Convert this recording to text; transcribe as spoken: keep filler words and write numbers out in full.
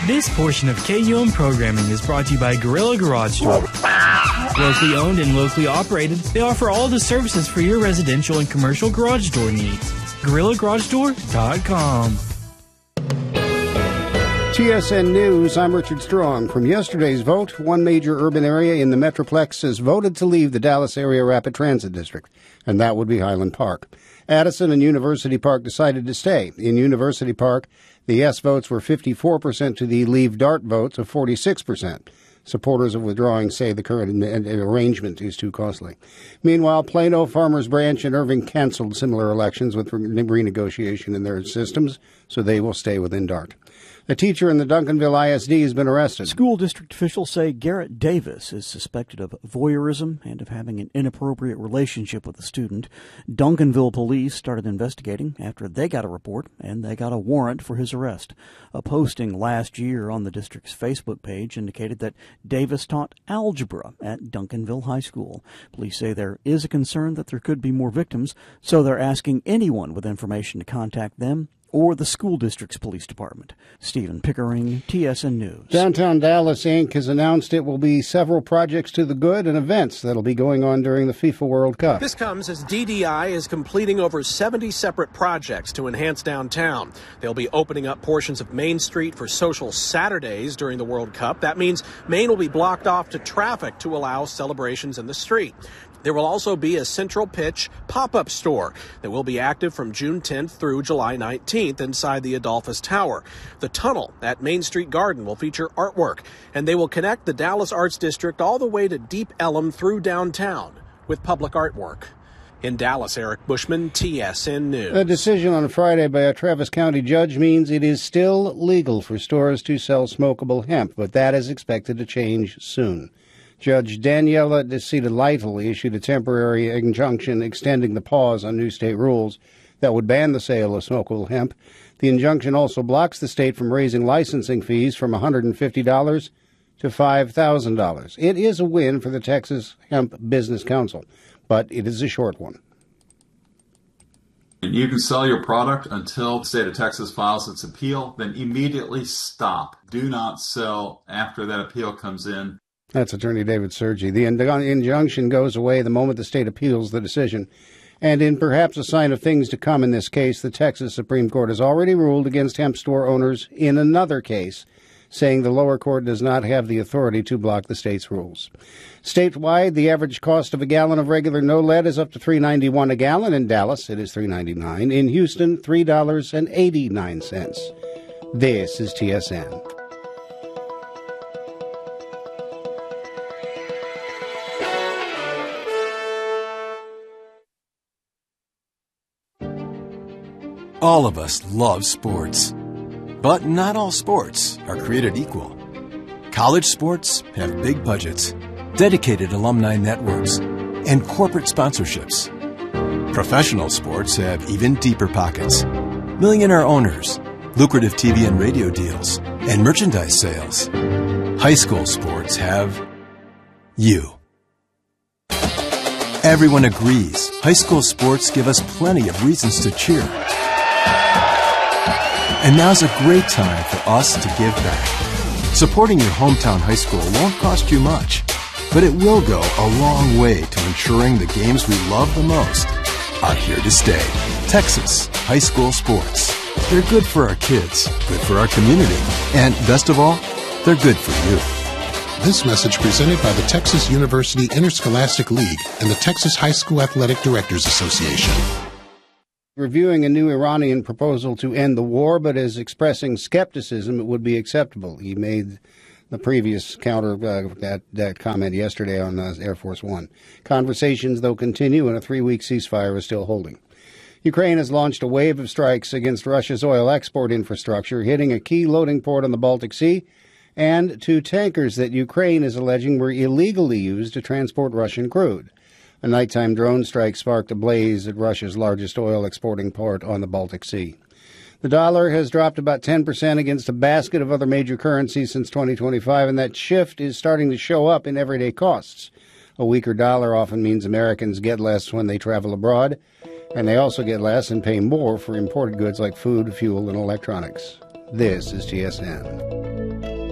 This portion of K U M programming is brought to you by Gorilla Garage Door. Locally owned and locally operated, they offer all the services for your residential and commercial garage door needs. gorilla garage door dot com. T S N News, I'm Richard Strong. From yesterday's vote, one major urban area in the Metroplex has voted to leave the Dallas Area Rapid Transit District, and that would be Highland Park. Addison and University Park decided to stay. In University Park, the yes votes were fifty-four percent to the leave DART votes of forty-six percent. Supporters of withdrawing say the current arrangement is too costly. Meanwhile, Plano, Farmers Branch, and Irving canceled similar elections with renegotiation in their systems, so they will stay within DART. A teacher in the Duncanville I S D has been arrested. School district officials say Garrett Davis is suspected of voyeurism and of having an inappropriate relationship with a student. Duncanville police started investigating after they got a report and they got a warrant for his arrest. A posting last year on the district's Facebook page indicated that Davis taught algebra at Duncanville High School. Police say there is a concern that there could be more victims, so they're asking anyone with information to contact them or the school district's police department. Stephen Pickering, T S N News. Downtown Dallas, Incorporated has announced it will be several projects to the good and events that will be going on during the FIFA World Cup. This comes as D D I is completing over seventy separate projects to enhance downtown. They'll be opening up portions of Main Street for social Saturdays during the World Cup. That means Main will be blocked off to traffic to allow celebrations in the street. There will also be a central pitch pop-up store that will be active from June tenth through July nineteenth inside the Adolphus Tower. The tunnel at Main Street Garden will feature artwork, and they will connect the Dallas Arts District all the way to Deep Ellum through downtown with public artwork. In Dallas, Eric Bushman, T S N News. A decision on Friday by a Travis County judge means it is still legal for stores to sell smokable hemp, but that is expected to change soon. Judge Daniela DeCita-Lytle issued a temporary injunction extending the pause on new state rules that would ban the sale of smokable hemp. The injunction also blocks the state from raising licensing fees from one hundred fifty dollars to five thousand dollars. It is a win for the Texas Hemp Business Council, but it is a short one. And you can sell your product until the state of Texas files its appeal, then immediately stop. Do not sell after that appeal comes in. That's Attorney David Sergi. The injunction goes away the moment the state appeals the decision. And in perhaps a sign of things to come in this case, the Texas Supreme Court has already ruled against hemp store owners in another case, saying the lower court does not have the authority to block the state's rules. Statewide, the average cost of a gallon of regular no-lead is up to three dollars and ninety-one cents a gallon. In Dallas, it is three dollars and ninety-nine cents. In Houston, three dollars and eighty-nine cents. This is T S N. All of us love sports, but not all sports are created equal. College sports have big budgets, dedicated alumni networks, and corporate sponsorships. Professional sports have even deeper pockets, millionaire owners, lucrative T V and radio deals, and merchandise sales. High school sports have you. Everyone agrees high school sports give us plenty of reasons to cheer. And now's a great time for us to give back. Supporting your hometown high school won't cost you much, but it will go a long way to ensuring the games we love the most are here to stay. Texas high school sports. They're good for our kids, good for our community, and best of all, they're good for you. This message presented by the Texas University Interscholastic League and the Texas High School Athletic Directors Association. Reviewing a new Iranian proposal to end the war, but is expressing skepticism it would be acceptable. He made the previous counter uh, that, that comment yesterday on uh, Air Force One. Conversations, though, continue, and a three-week ceasefire is still holding. Ukraine has launched a wave of strikes against Russia's oil export infrastructure, hitting a key loading port on the Baltic Sea and two tankers that Ukraine is alleging were illegally used to transport Russian crude. A nighttime drone strike sparked a blaze at Russia's largest oil exporting port on the Baltic Sea. The dollar has dropped about ten percent against a basket of other major currencies since twenty twenty-five, and that shift is starting to show up in everyday costs. A weaker dollar often means Americans get less when they travel abroad, and they also get less and pay more for imported goods like food, fuel, and electronics. This is T S N.